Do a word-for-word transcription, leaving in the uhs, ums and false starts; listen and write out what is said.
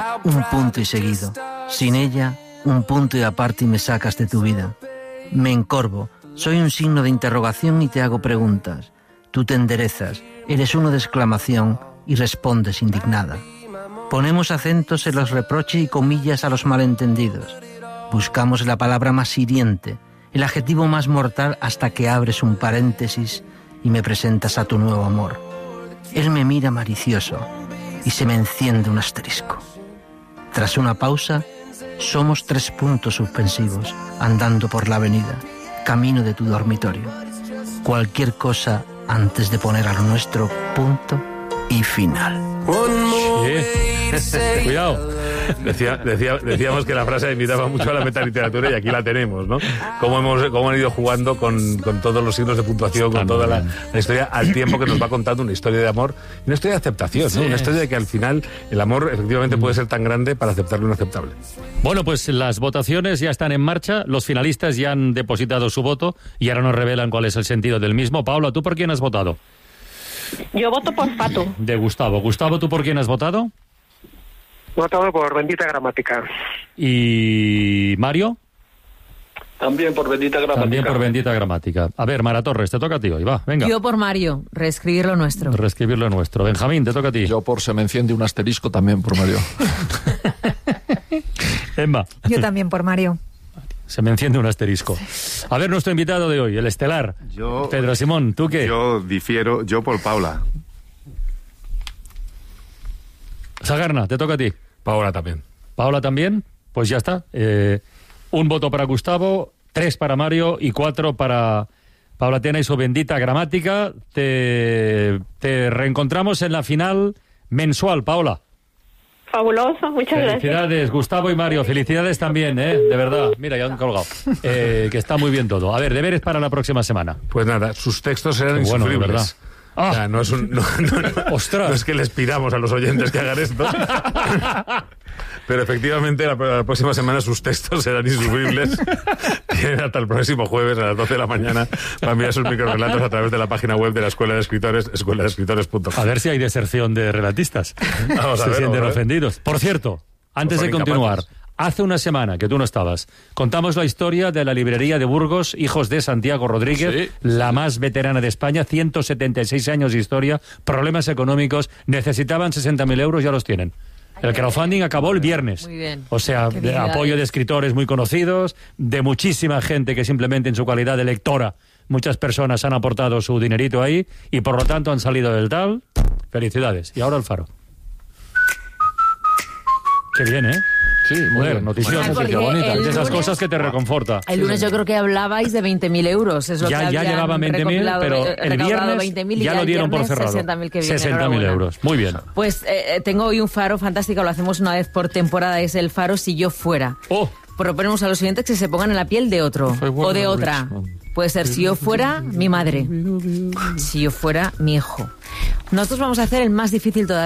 un punto y seguido. Sin ella, un punto y aparte y me sacas de tu vida. Me encorvo, soy un signo de interrogación y te hago preguntas. Tú te enderezas, eres uno de exclamación y respondes indignada. Ponemos acentos en los reproches y comillas a los malentendidos. Buscamos la palabra más hiriente, el adjetivo más mortal hasta que abres un paréntesis y me presentas a tu nuevo amor. Él me mira malicioso y se me enciende un asterisco. Tras una pausa, somos tres puntos suspensivos andando por la avenida, camino de tu dormitorio. Cualquier cosa antes de poner al nuestro punto y final. Sí. Cuidado. Decía, decía, decíamos que la frase invitaba mucho a la metaliteratura y aquí la tenemos, ¿no? Cómo, hemos, cómo han ido jugando con, con todos los signos de puntuación, con toda la, la historia, al tiempo que nos va contando una historia de amor, una historia de aceptación, ¿no? Sí. Una historia de que al final el amor efectivamente puede ser tan grande para aceptar lo inaceptable. Bueno, pues las votaciones ya están en marcha, los finalistas ya han depositado su voto y ahora nos revelan cuál es el sentido del mismo. Paula, ¿tú por quién has votado? Yo voto por Pato. De Gustavo. Gustavo, ¿tú por quién has votado? Votado por Bendita Gramática. ¿Y Mario? También por Bendita Gramática. También por Bendita Gramática. A ver, Mara Torres, te toca a ti hoy, va, venga. Yo por Mario, reescribir lo nuestro. Reescribir lo nuestro. Benjamín, te toca a ti. Yo por Se me enciende un asterisco también por Mario. Emma. Yo también por Mario. Se me enciende un asterisco. A ver, nuestro invitado de hoy, el estelar. Yo, Pedro Simón, ¿tú qué? Yo difiero, yo por Paula. Sagarna, te toca a ti. Paula también. Paula también, pues ya está. Eh, un voto para Gustavo, tres para Mario y cuatro para Paula Tena y su Bendita Gramática. Te, te reencontramos en la final mensual, Paula. Fabuloso, muchas gracias. Felicidades, Gustavo y Mario, felicidades también, ¿eh? De verdad, mira, ya han colgado. Eh, que está muy bien todo. A ver, deberes para la próxima semana. Pues nada, sus textos serán bueno, insufribles. De verdad. Ah. O sea, no es un, no, no, no, ¡Ostras! No es que les pidamos a los oyentes que hagan esto. Pero efectivamente la, la próxima semana sus textos serán insufribles. Tienen hasta el próximo jueves a las doce de la mañana para enviar sus microrelatos a través de la página web de la Escuela de Escritores, escuela de escritores punto com. A ver si hay deserción de relatistas. Vamos a Se ver, sienten vamos a ver. ofendidos. Por cierto, antes Por de continuar, incapaces. hace una semana que tú no estabas, contamos la historia de la librería de Burgos, hijos de Santiago Rodríguez, Sí, la sí. más veterana de España, ciento setenta y seis años de historia, problemas económicos, necesitaban sesenta mil euros, ya los tienen. El crowdfunding acabó el viernes. Muy bien. O sea, Qué de bien, apoyo David. de escritores muy conocidos, de muchísima gente que simplemente en su calidad de lectora, muchas personas han aportado su dinerito ahí y por lo tanto han salido del tal. Felicidades. Y ahora el Faro. Qué bien, ¿eh? Sí, muy Joder, bien. noticia, Bueno, noticia porque bonita. el De esas lunes- cosas que te reconforta. El lunes yo creo que hablabais de veinte mil euros. Es lo Ya, que ya habían llevaban veinte mil, recopilado, pero eh, el recaudado viernes veinte mil y ya lo el dieron por viernes cerrado. sesenta mil que viene, sesenta mil enhorabuena. euros. Muy bien. Pues eh, tengo hoy un faro fantástico, lo hacemos una vez por temporada, es el faro Si yo fuera. ¡Oh! Proponemos a los oyentes que se pongan en la piel de otro Soy bueno o de de otra. Richmond. Puede ser si yo fuera mi madre, si yo fuera mi hijo. Nosotros vamos a hacer el más difícil todavía.